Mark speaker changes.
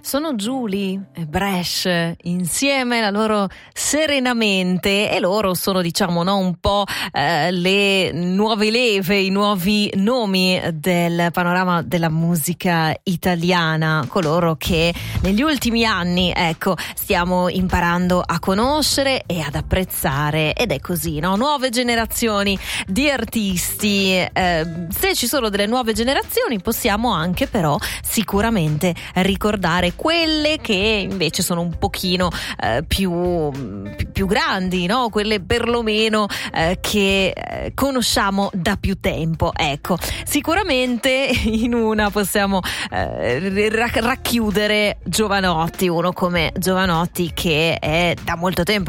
Speaker 1: Sono Giulia e Bresh insieme, la loro Serenamente, e loro sono, diciamo, no, un po' le nuove leve, i nuovi nomi del panorama della musica italiana, coloro che negli ultimi anni, ecco, stiamo imparando a conoscere e ad apprezzare, ed è così, no? Nuove generazioni di artisti. Se ci sono delle nuove generazioni, possiamo anche però sicuramente ricordare quelle che invece sono un pochino più grandi, no? Quelle perlomeno che conosciamo da più tempo. Ecco, sicuramente in una possiamo racchiudere Jovanotti, uno come Jovanotti che è da molto tempo